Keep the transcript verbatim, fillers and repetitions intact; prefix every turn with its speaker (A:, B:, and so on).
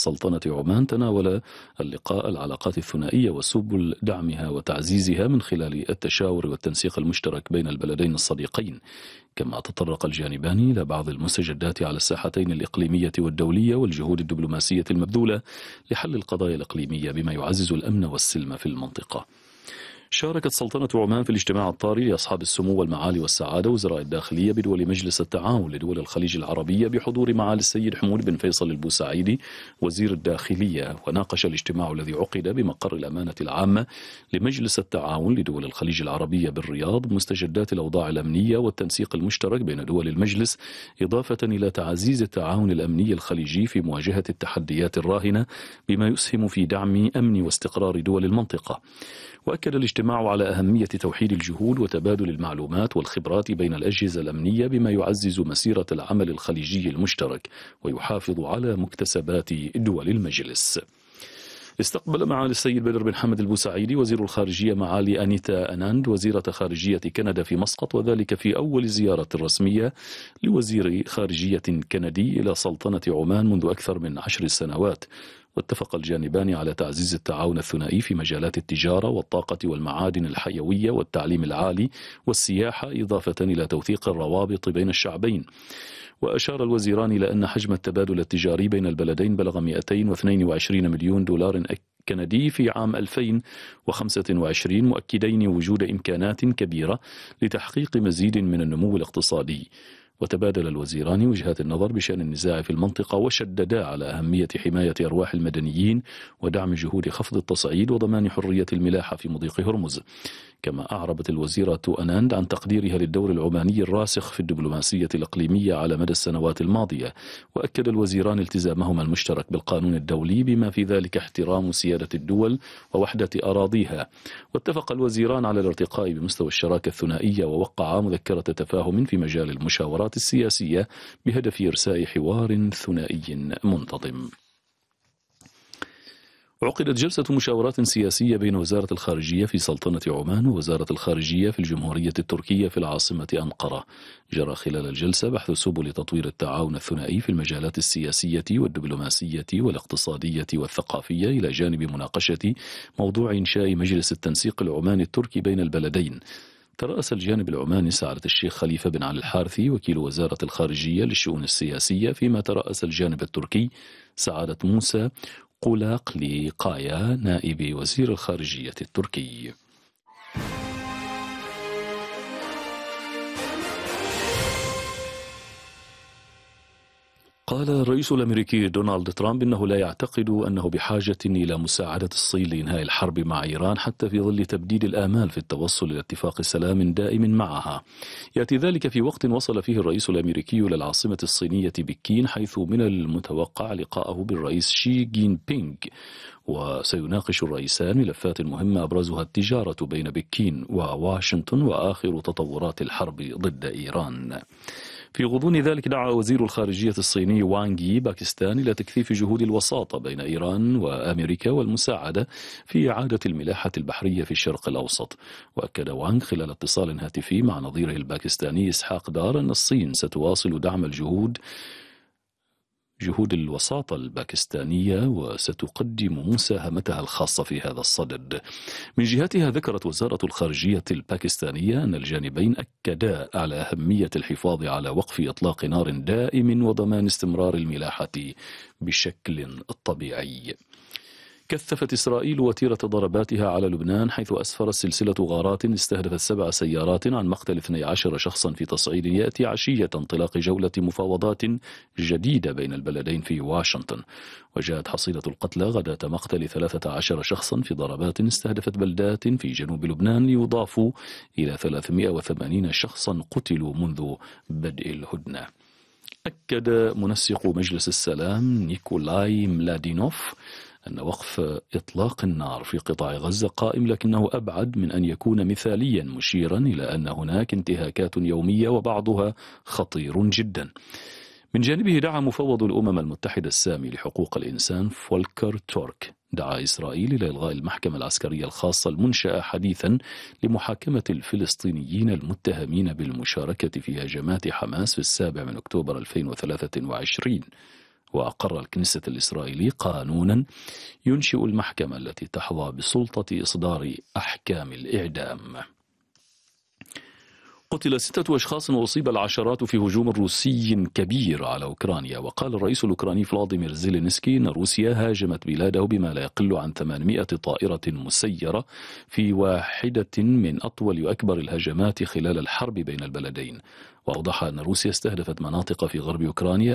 A: سلطنة عمان تناول اللقاء العلاقات الثنائية وسبل دعمها وتعزيزها من خلال التشاور والتنسيق المشترك بين البلدين الصديقين، كما تطرق الجانبان إلى بعض المستجدات على الساحتين الإقليمية والدولية والجهود الدبلوماسية المبذولة لحل القضايا الإقليمية بما يعزز الأمن والسلم في المنطقة. شاركت سلطنة عمان في الاجتماع الطارئ لأصحاب السمو والمعالي والسعادة وزراء الداخلية بدول مجلس التعاون لدول الخليج العربية بحضور معالي السيد حمود بن فيصل البوسعيدي وزير الداخلية. وناقش الاجتماع الذي عقد بمقر الأمانة العامة لمجلس التعاون لدول الخليج العربية بالرياض مستجدات الأوضاع الأمنية والتنسيق المشترك بين دول المجلس، إضافة إلى تعزيز التعاون الأمني الخليجي في مواجهة التحديات الراهنة بما يسهم في دعم أمن واستقرار دول المنطقة. وأكد الاجتماع على أهمية توحيد الجهود وتبادل المعلومات والخبرات بين الأجهزة الأمنية بما يعزز مسيرة العمل الخليجي المشترك ويحافظ على مكتسبات دول المجلس. استقبل معالي السيد بدر بن حمد البوسعيدي وزير الخارجية معالي أنيتا أناند وزيرة خارجية كندا في مسقط، وذلك في أول زيارة رسمية لوزير خارجية كندي إلى سلطنة عمان منذ أكثر من عشر سنوات. واتفق الجانبان على تعزيز التعاون الثنائي في مجالات التجارة والطاقة والمعادن الحيوية والتعليم العالي والسياحة، إضافة إلى توثيق الروابط بين الشعبين. وأشار الوزيران إلى أن حجم التبادل التجاري بين البلدين بلغ مئتين واثنين وعشرين مليون دولار كندي في عام ألفين وخمسة وعشرين، مؤكدين وجود إمكانات كبيرة لتحقيق مزيد من النمو الاقتصادي. وتبادل الوزيران وجهات النظر بشأن النزاع في المنطقة، وشددا على أهمية حماية أرواح المدنيين ودعم جهود خفض التصعيد وضمان حرية الملاحة في مضيق هرمز. كما أعربت الوزيرة أناند عن تقديرها للدور العماني الراسخ في الدبلوماسية الإقليمية على مدى السنوات الماضية. وأكد الوزيران التزامهما المشترك بالقانون الدولي بما في ذلك احترام سيادة الدول ووحدة أراضيها. واتفق الوزيران على الارتقاء بمستوى الشراكة الثنائية ووقعا مذكرة تفاهم في مجال المشاورات السياسية بهدف إرساء حوار ثنائي منتظم. عقدت جلسة مشاورات سياسية بين وزارة الخارجية في سلطنة عمان ووزارة الخارجية في الجمهورية التركية في العاصمة أنقرة. جرى خلال الجلسة بحث سبل تطوير التعاون الثنائي في المجالات السياسية والدبلوماسية والاقتصادية والثقافية، إلى جانب مناقشة موضوع إنشاء مجلس التنسيق العماني التركي بين البلدين. ترأس الجانب العماني سعادة الشيخ خليفة بن علي الحارثي وكيل وزارة الخارجية للشؤون السياسية، فيما ترأس الجانب التركي سعادة موسى قولاق لقايا نائب وزير الخارجية التركي. قال الرئيس الأمريكي دونالد ترامب إنه لا يعتقد أنه بحاجة إلى مساعدة الصين لإنهاء الحرب مع إيران حتى في ظل تبديد الآمال في التوصل إلى اتفاق سلام دائم معها. يأتي ذلك في وقت وصل فيه الرئيس الأمريكي إلى العاصمة الصينية بكين، حيث من المتوقع لقاءه بالرئيس شي جين بينغ. وسيناقش الرئيسان ملفات مهمة أبرزها التجارة بين بكين وواشنطن وآخر تطورات الحرب ضد إيران. في غضون ذلك دعا وزير الخارجية الصيني وانغ يي باكستان إلى تكثيف جهود الوساطة بين إيران وأمريكا والمساعدة في إعادة الملاحة البحرية في الشرق الأوسط. وأكد وانغ خلال اتصال هاتفي مع نظيره الباكستاني إسحاق دار أن الصين ستواصل دعم الجهود جهود الوساطة الباكستانية وستقدم مساهمتها الخاصة في هذا الصدد. من جهتها ذكرت وزارة الخارجية الباكستانية أن الجانبين أكدا على أهمية الحفاظ على وقف إطلاق نار دائم وضمان استمرار الملاحة بشكل طبيعي. كثفت إسرائيل وتيرة ضرباتها على لبنان، حيث أسفرت سلسلة غارات استهدفت سبع سيارات عن مقتل اثني عشر شخصا في تصعيد يأتي عشية انطلاق جولة مفاوضات جديدة بين البلدين في واشنطن. وجاءت حصيلة القتلى غداة مقتل ثلاثة عشر شخصا في ضربات استهدفت بلدات في جنوب لبنان، ليضافوا إلى ثلاثمئة وثمانين شخصا قتلوا منذ بدء الهدنة. أكد منسق مجلس السلام نيكولاي ملادينوف أن وقف إطلاق النار في قطاع غزة قائم، لكنه أبعد من أن يكون مثاليا، مشيرا إلى أن هناك انتهاكات يومية وبعضها خطير جدا. من جانبه دعا مفوض الأمم المتحدة السامي لحقوق الإنسان فولكر تورك دعا إسرائيل إلى إلغاء المحكمة العسكرية الخاصة المنشأة حديثا لمحاكمة الفلسطينيين المتهمين بالمشاركة في هجمات حماس في السابع من أكتوبر ألفين وثلاثة وعشرين. وأقر الكنيسة الإسرائيلي قانونا ينشئ المحكمة التي تحظى بسلطة إصدار أحكام الإعدام. قتل ستة أشخاص وأصيب العشرات في هجوم روسي كبير على أوكرانيا. وقال الرئيس الأوكراني فلاديمير زيلينسكي أن روسيا هاجمت بلاده بما لا يقل عن ثمانمائة طائرة مسيرة في واحدة من أطول وأكبر الهجمات خلال الحرب بين البلدين. وأوضح أن روسيا استهدفت مناطق في غرب أوكرانيا